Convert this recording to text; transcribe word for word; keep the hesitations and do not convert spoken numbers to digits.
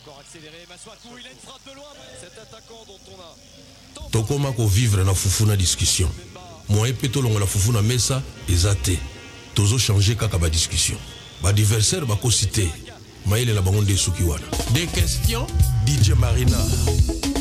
encore accéléré. Masuaku, il a une frappe de loin. Cet attaquant dont on a. Tokoma ko vivre na fufuna discussion. Moi epeto longo la fufuna mesa ezate. Tozo changer kaka ba discussion. Ba adversaire ba ko citer. Maïle la bangonde suki wana. Des questions D J Marina.